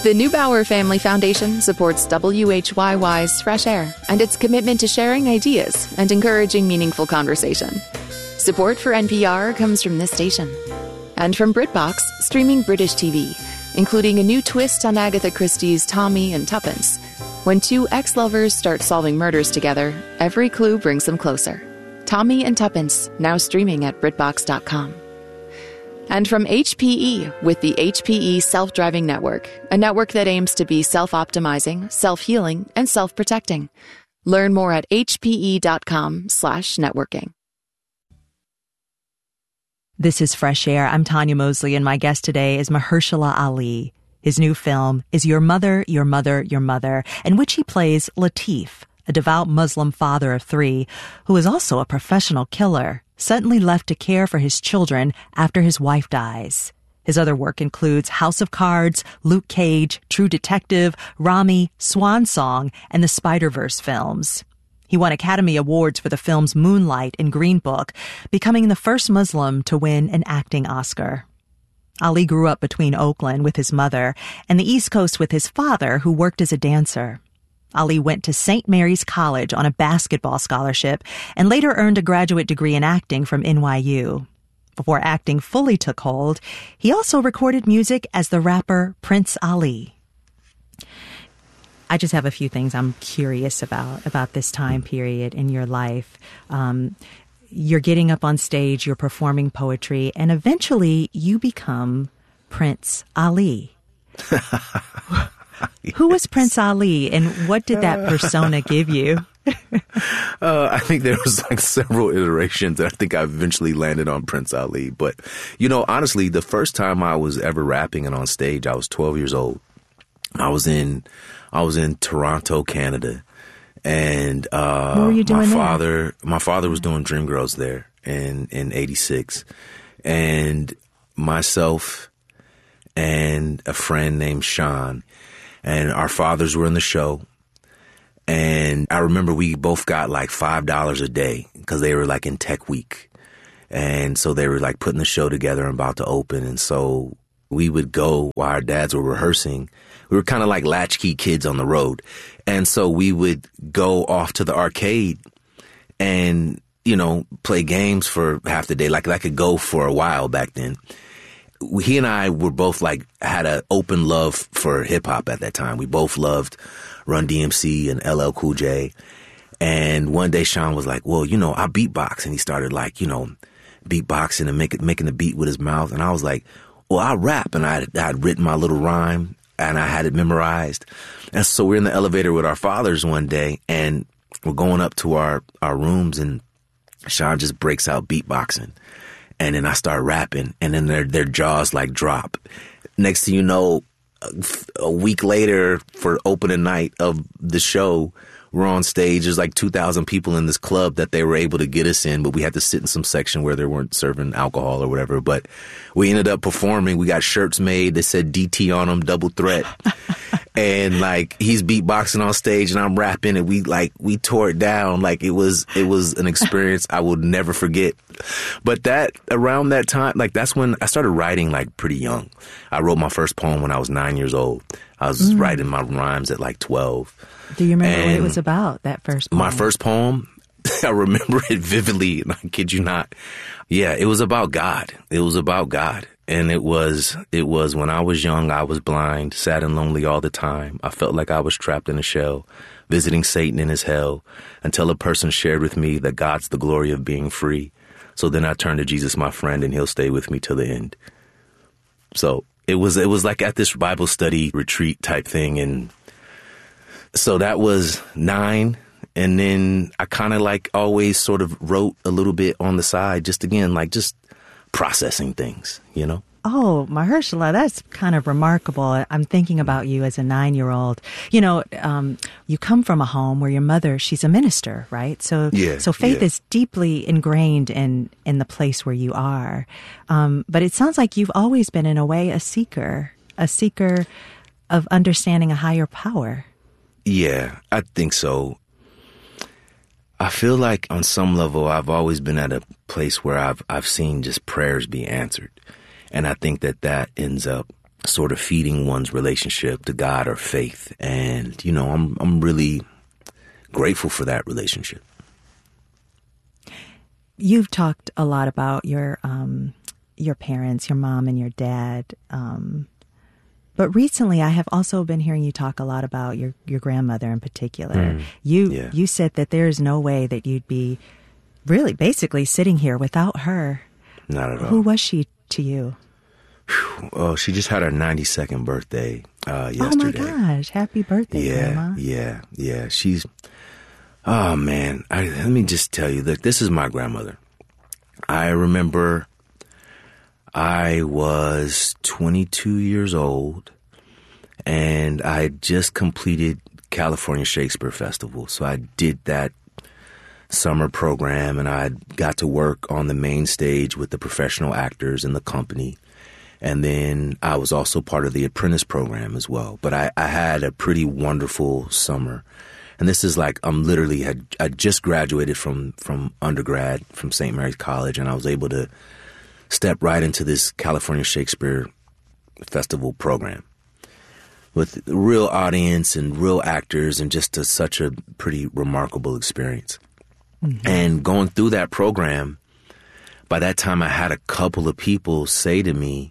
The Neubauer Family Foundation supports WHYY's Fresh Air and its commitment to sharing ideas and encouraging meaningful conversation. Support for NPR comes from this station. And from BritBox, streaming British TV, including a new twist on Agatha Christie's Tommy and Tuppence. When two ex-lovers start solving murders together, every clue brings them closer. Tommy and Tuppence, now streaming at BritBox.com. And from HPE with the HPE Self-Driving Network, a network that aims to be self-optimizing, self-healing, and self-protecting. Learn more at hpe.com/networking. This is Fresh Air. I'm Tanya Mosley, and my guest today is Mahershala Ali. His new film is Your Mother, Your Mother, Your Mother, in which he plays Latif, a devout Muslim father of 3 who is also a professional killer, suddenly left to care for his children after his wife dies. His other work includes House of Cards, Luke Cage, True Detective, Rami, Swan Song, and the Spider-Verse films. He won Academy Awards for the films Moonlight and Green Book, becoming the first Muslim to win an acting Oscar. Ali grew up between Oakland with his mother and the East Coast with his father, who worked as a dancer. Ali went to St. Mary's College on a basketball scholarship and later earned a graduate degree in acting from NYU. Before acting fully took hold, he also recorded music as the rapper Prince Ali. I just have a few things I'm curious about this time period in your life. You're getting up on stage, you're performing poetry, and eventually you become Prince Ali. Who was Prince Ali, and what did that persona give you? I think there was like several iterations, and I think I eventually landed on Prince Ali. But, honestly, the first time I was ever rapping and on stage, I was 12 years old. I was in Toronto, Canada, and what were you doing my father was doing Dreamgirls there in '86, and myself and a friend named Sean, and our fathers were in the show. And I remember we both got like $5 a day because they were like in Tech Week, and so they were like putting the show together and about to open, and so we would go while our dads were rehearsing. We were kind of like latchkey kids on the road. And so we would go off to the arcade and, play games for half the day. Like that could go for a while back then. He and I were both had an open love for hip hop at that time. We both loved Run DMC and LL Cool J. And one day Sean was like, well, I beatbox. And he started beatboxing and making a beat with his mouth. And I was like, well, I rap. And I had written my little rhyme and I had it memorized. And so we're in the elevator with our fathers one day and we're going up to our rooms and Sean just breaks out beatboxing. And then I start rapping and then their jaws drop. Next thing you know, a week later for opening night of the show, we're on stage. There's 2,000 people in this club that they were able to get us in, but we had to sit in some section where they weren't serving alcohol or whatever. But we ended up performing. We got shirts made that said DT on them, double threat. And he's beatboxing on stage and I'm rapping and we tore it down. It was an experience I will never forget. But around that time, that's when I started writing pretty young. I wrote my first poem when I was 9 years old. I was writing my rhymes at 12. Do you remember what it was about, that first poem? My first poem, I remember it vividly, and I kid you not. Yeah, it was about God. It was about God. And it was when I was young, I was blind, sad and lonely all the time. I felt like I was trapped in a shell, visiting Satan in his hell, until a person shared with me that God's the glory of being free. So then I turned to Jesus, my friend, and he'll stay with me till the end. So it was at this Bible study retreat type thing, and so that was 9, and then I kind of always sort of wrote a little bit on the side, just again, just processing things, Oh, Mahershala, that's kind of remarkable. I'm thinking about you as a 9-year-old. You come from a home where your mother, she's a minister, right? So faith is deeply ingrained in the place where you are. But it sounds like you've always been, in a way, a seeker of understanding a higher power. Yeah, I think so. I feel like on some level I've always been at a place where I've seen just prayers be answered. And I think that ends up sort of feeding one's relationship to God or faith. And, you know, I'm really grateful for that relationship. You've talked a lot about your parents, your mom and your dad. But recently I have also been hearing you talk a lot about your grandmother in particular. You said that there is no way that you'd be really basically sitting here without her. Not at all. Who was she to you? Oh, she just had her 92nd birthday yesterday. Oh my gosh. Happy birthday, Grandma. Yeah. She's, oh man. Let me just tell you that this is my grandmother. I remember I was 22 years old and I had just completed California Shakespeare Festival. So I did that summer program and I got to work on the main stage with the professional actors in the company. And then I was also part of the apprentice program as well. But I had a pretty wonderful summer. And this is like, I just graduated from undergrad from St. Mary's College, and I was able to step right into this California Shakespeare Festival program with a real audience and real actors and just such a pretty remarkable experience. Mm-hmm. And going through that program, by that time I had a couple of people say to me,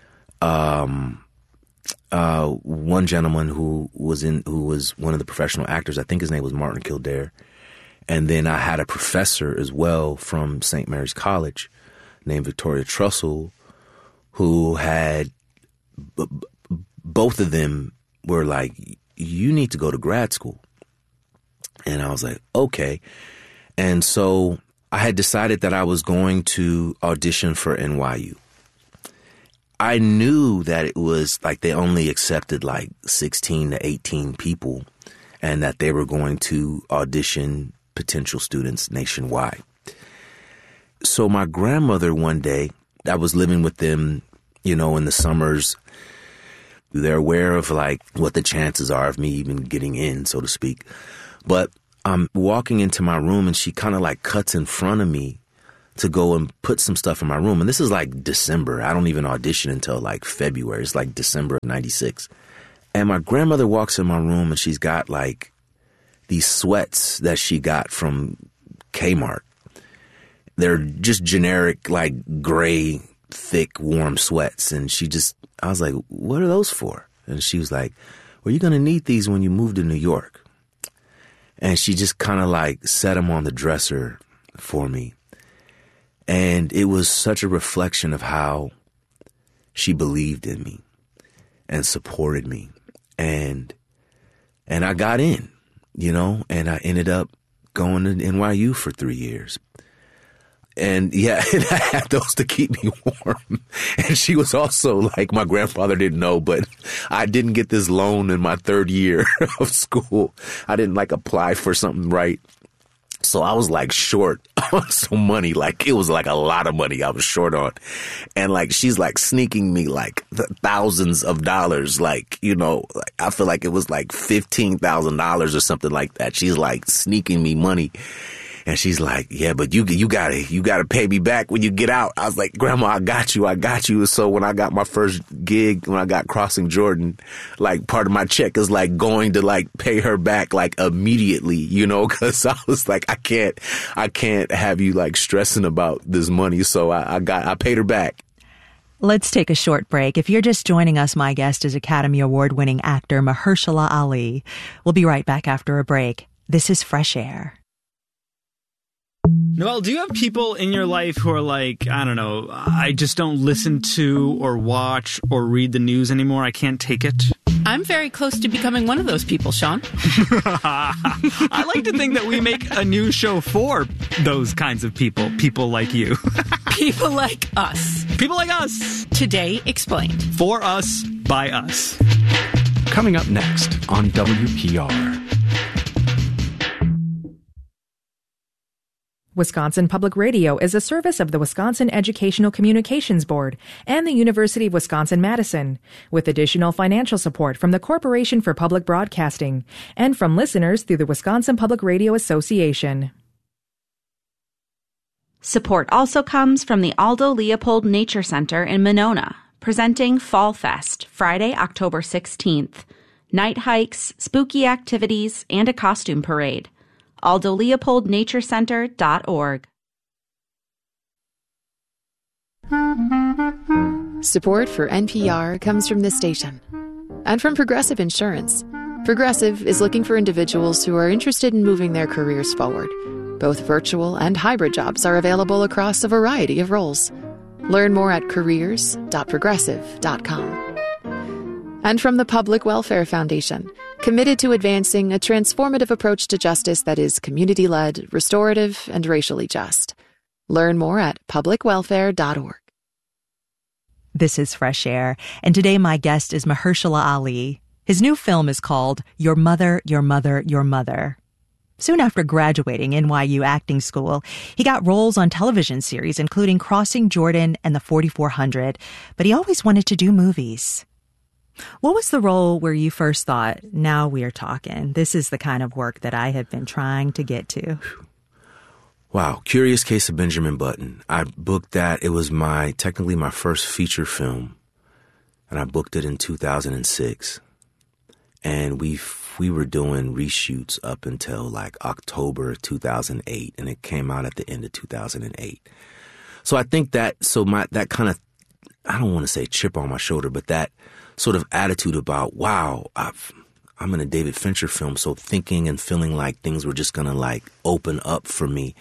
one gentleman who was one of the professional actors, I think his name was Martin Kildare. And then I had a professor as well from St. Mary's College named Victoria Trussell, who had, both of them were like, you need to go to grad school. And I was like, okay. And so I had decided that I was going to audition for NYU. I knew that it was like they only accepted like 16 to 18 people and that they were going to audition potential students nationwide. So my grandmother one day, I was living with them, you know, in the summers. They're aware of like what the chances are of me even getting in, so to speak. But I'm walking into my room and she kind of like cuts in front of me to go and put some stuff in my room. And this is like December. I don't even audition until like February. It's like December of 96. And my grandmother walks in my room and she's got like these sweats that she got from Kmart. They're just generic, like gray, thick, warm sweats. And I was like, what are those for? And she was like, well, you're going to need these when you move to New York. And she just kind of like set them on the dresser for me. And it was such a reflection of how she believed in me and supported me. And I got in, you know, and I ended up going to NYU for 3 years. And yeah, and I had those to keep me warm. And she was also like, my grandfather didn't know, but I didn't get this loan in my third year of school. I didn't like apply for something right. So I was like short on some money. Like it was like a lot of money I was short on. And like she's like sneaking me like thousands of dollars. Like, you know, like, I feel like it was like $15,000 or something like that. She's like sneaking me money. And she's like, yeah, but you gotta pay me back when you get out. I was like, Grandma, I got you. So when I got my first gig, when I got Crossing Jordan, like part of my check is like going to like pay her back like immediately, you know, cause I was like, I can't have you like stressing about this money. So I paid her back. Let's take a short break. If you're just joining us, my guest is Academy Award-winning actor Mahershala Ali. We'll be right back after a break. This is Fresh Air. Noelle, do you have people in your life who are like, I don't know, I just don't listen to or watch or read the news anymore? I can't take it. I'm very close to becoming one of those people, Sean. I like to think that we make a new show for those kinds of people like you. People like us. People like us. Today Explained. For us, by us. Coming up next on WPR. Wisconsin Public Radio is a service of the Wisconsin Educational Communications Board and the University of Wisconsin-Madison, with additional financial support from the Corporation for Public Broadcasting and from listeners through the Wisconsin Public Radio Association. Support also comes from the Aldo Leopold Nature Center in Monona, presenting Fall Fest, Friday, October 16th. Night hikes, spooky activities, and a costume parade. AldoLeopoldNatureCenter.org. Support for NPR comes from this station and from Progressive Insurance. Progressive is looking for individuals who are interested in moving their careers forward. Both virtual and hybrid jobs are available across a variety of roles. Learn more at careers.progressive.com. And from the Public Welfare Foundation, committed to advancing a transformative approach to justice that is community-led, restorative, and racially just. Learn more at publicwelfare.org. This is Fresh Air, and today my guest is Mahershala Ali. His new film is called Your Mother, Your Mother, Your Mother. Soon after graduating NYU acting school, he got roles on television series, including Crossing Jordan and The 4400, but he always wanted to do movies. What was the role where you first thought, now we are talking? This is the kind of work that I have been trying to get to. Wow. Curious Case of Benjamin Button. I booked that. It was technically my first feature film, and I booked it in 2006. And we were doing reshoots up until like October 2008, and it came out at the end of 2008. So I think that kind of, I don't want to say chip on my shoulder, but that sort of attitude about, wow, I'm in a David Fincher film, so thinking and feeling like things were just going to like open up for me.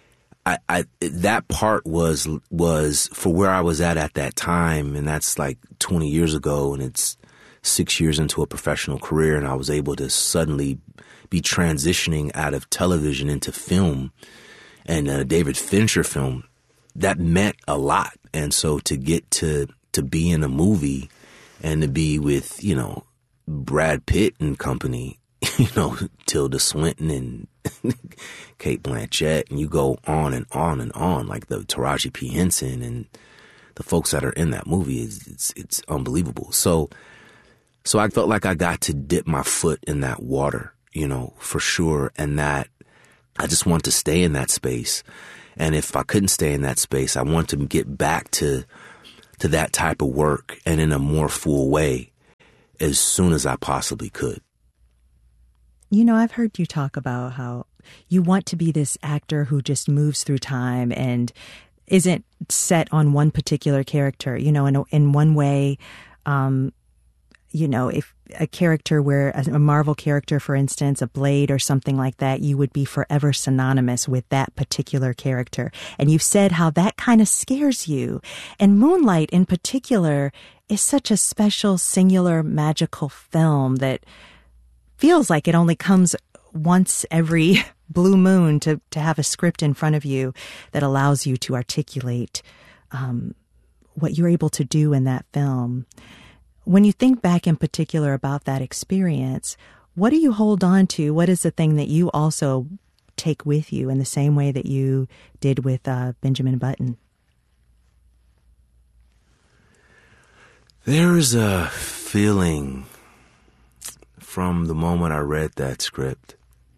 That part was for where I was at that time, and that's like 20 years ago, and it's 6 years into a professional career, and I was able to suddenly be transitioning out of television into film and a David Fincher film. That meant a lot. And so to get to be in a movie and to be with, Brad Pitt and company, Tilda Swinton and Cate Blanchett, and you go on and on and on, like the Taraji P. Henson and the folks that are in that movie, it's unbelievable. So I felt like I got to dip my foot in that water, for sure. And that I just want to stay in that space. And if I couldn't stay in that space, I want to get back to that type of work and in a more full way as soon as I possibly could. I've heard you talk about how you want to be this actor who just moves through time and isn't set on one particular character, in one way. If a character where a Marvel character, for instance, a Blade or something like that, you would be forever synonymous with that particular character. And you've said how that kind of scares you. And Moonlight in particular is such a special, singular, magical film that feels like it only comes once every blue moon to have a script in front of you that allows you to articulate what you're able to do in that film. When you think back in particular about that experience, what do you hold on to? What is the thing that you also take with you in the same way that you did with Benjamin Button? There's a feeling from the moment I read that script,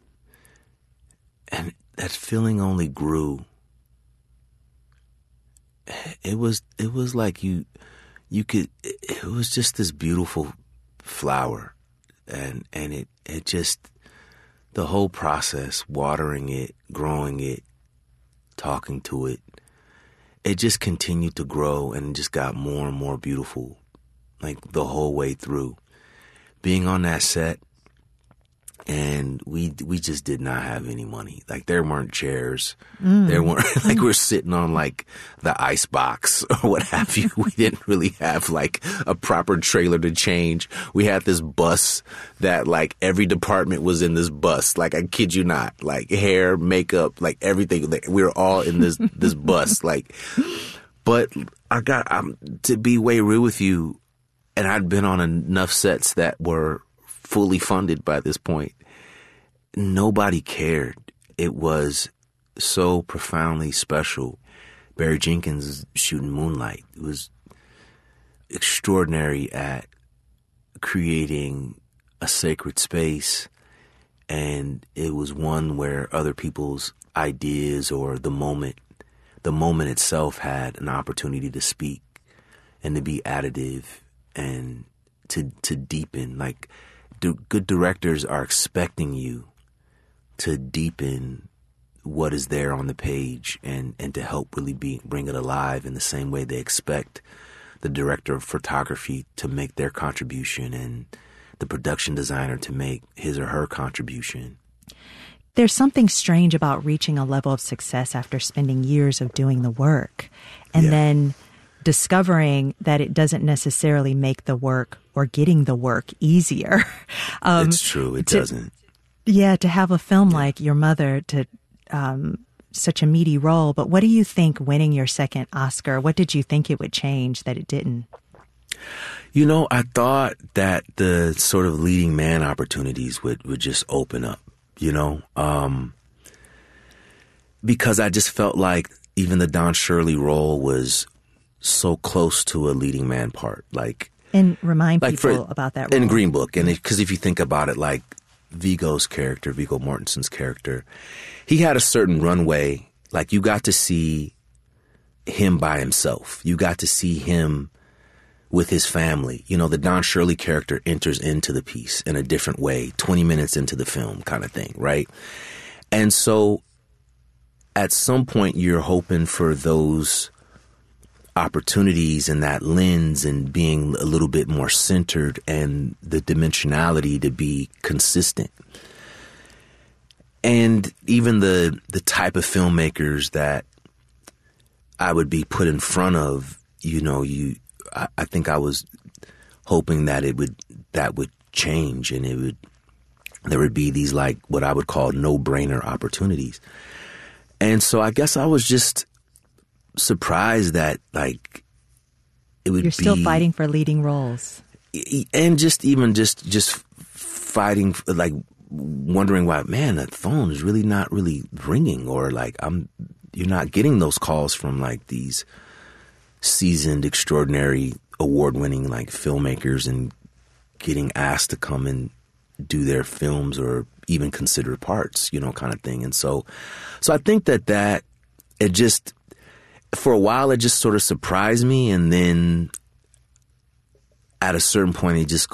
and that feeling only grew. It was like it was just this beautiful flower, and it just, the whole process, watering it, growing it, talking to it, it just continued to grow and just got more and more beautiful, like the whole way through. Being on that set, and we just did not have any money. Like, there weren't chairs. There weren't, like, we're sitting on like the ice box or what have you. We didn't really have like a proper trailer to change. We had this bus that like every department was in this bus. Like, I kid you not, like hair, makeup, like everything. Like, we were all in this bus. Like, but to be way real with you, and I'd been on enough sets that were fully funded by this point. Nobody cared. It was so profoundly special. Barry Jenkins shooting Moonlight. It was extraordinary at creating a sacred space, and it was one where other people's ideas or the moment itself had an opportunity to speak and to be additive and to deepen. Like, good directors are expecting you to deepen what is there on the page and to help really bring it alive in the same way they expect the director of photography to make their contribution and the production designer to make his or her contribution. There's something strange about reaching a level of success after spending years of doing the work and then discovering that it doesn't necessarily make the work or getting the work easier. It's true. It doesn't. Yeah, to have a film like Your Mother, to such a meaty role. But what do you think winning your second Oscar, what did you think it would change that it didn't? You know, I thought that the sort of leading man opportunities would just open up, you know, because I just felt like even the Don Shirley role was so close to a leading man part. And remind people about that role. In Green Book. And because if you think about it, like Viggo Mortensen's character, he had a certain runway. Like, you got to see him by himself. You got to see him with his family. You know, the Don Shirley character enters into the piece in a different way, 20 minutes into the film kind of thing, right? And so at some point you're hoping for those opportunities and that lens and being a little bit more centered and the dimensionality to be consistent. And even the type of filmmakers that I would be put in front of, you know, I think I was hoping that that would change and there would be these, like, what I would call no-brainer opportunities. And so I guess I was just surprised that, like, it would be... You're still fighting for leading roles. And just fighting, like, wondering why, man, that phone is really not really ringing, or like you're not getting those calls from like these seasoned, extraordinary, award-winning like filmmakers and getting asked to come and do their films or even consider parts, you know, kind of thing. And so I think that it just, for a while, it just sort of surprised me. And then at a certain point, it just